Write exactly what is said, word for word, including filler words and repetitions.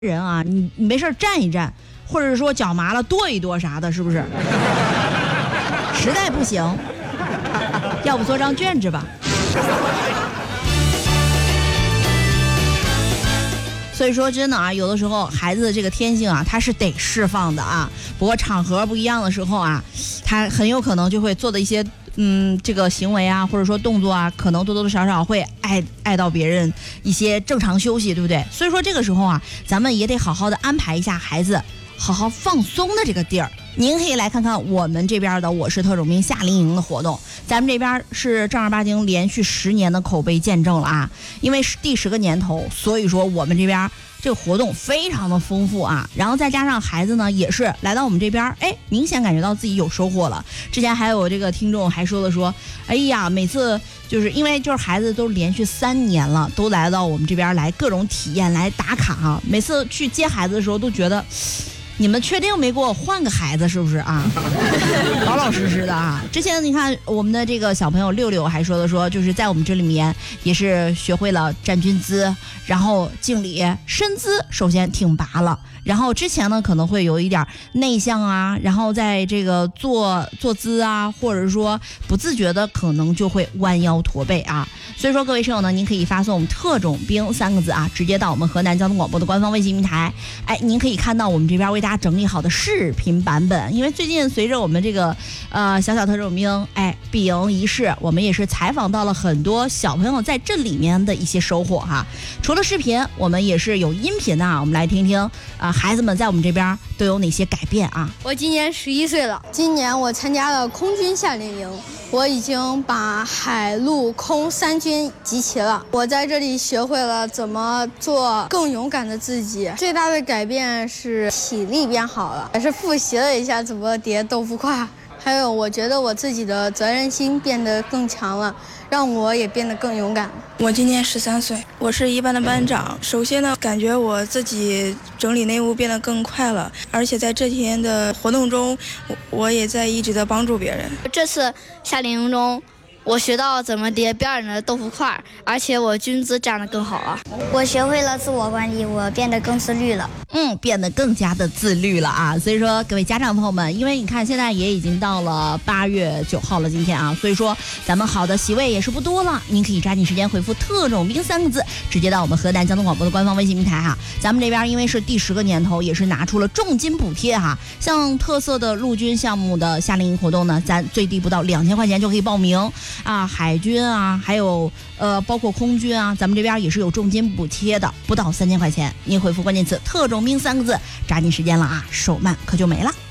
人啊，你你没事站一站，或者是说脚麻了跺一跺啥的，是不是？实在不行，要不做张卷子吧。所以说真的啊，有的时候孩子的这个天性啊，他是得释放的啊。不过场合不一样的时候啊，他很有可能就会做的一些嗯这个行为啊，或者说动作啊，可能多多少少会碍碍到别人一些正常休息，对不对？所以说这个时候啊，咱们也得好好的安排一下孩子好好放松的这个地儿。您可以来看看我们这边的我是特种兵夏令营的活动，咱们这边是正儿八经连续十年的口碑见证了啊，因为是第十个年头，所以说我们这边这个活动非常的丰富啊，然后再加上孩子呢也是来到我们这边，哎，明显感觉到自己有收获了。之前还有这个听众还说了说，哎呀，每次就是因为就是孩子都连续三年了，都来到我们这边来各种体验来打卡啊，每次去接孩子的时候都觉得。你们确定没给我换个孩子是不是啊？老老实实的啊！之前你看我们的这个小朋友六六还说的说，就是在我们这里面也是学会了站军姿，然后敬礼、身姿，首先挺拔了。然后之前呢可能会有一点内向啊，然后在这个坐坐姿啊，或者说不自觉的可能就会弯腰驼背啊。所以说各位舍友呢，您可以发送特种兵三个字啊，直接到我们河南交通广播的官方微信平台。哎，您可以看到我们这边为大家整理好的视频版本，因为最近随着我们这个呃小小特种兵哎闭营仪式，我们也是采访到了很多小朋友在这里面的一些收获哈。除了视频，我们也是有音频的啊，我们来听听啊、呃、孩子们在我们这边都有哪些改变啊。 我今年十一岁了，今年我参加了空军夏令营，我已经把海陆空三军集齐了。我在这里学会了怎么做更勇敢的自己，最大的改变是体力变好了，还是复习了一下怎么叠豆腐块，还有我觉得我自己的责任心变得更强了，让我也变得更勇敢。 我今年十三岁，我是一班的班长。首先呢，感觉我自己整理内务变得更快了，而且在这天的活动中，我我也在一直的帮助别人。 这次夏令营中，我学到怎么叠标准的豆腐块，而且我军姿站得更好了。 我学会了自我管理，我变得更自律了。 嗯，变得更加的自律了啊！所以说，各位家长朋友们，因为你看现在也已经到了八月九号了，今天啊，所以说咱们好的席位也是不多了，您可以抓紧时间回复特种兵三个字，直接到我们河南交通广播的官方微信平台哈。咱们这边因为是第十个年头，也是拿出了重金补贴哈，像特色的陆军项目的夏令营活动呢，咱最低不到两千块钱就可以报名啊，海军啊，还有呃包括空军啊，咱们这边也是有重金补贴的，不到三千块钱，您回复关键词特种兵三个字，抓紧时间了啊，手慢可就没了。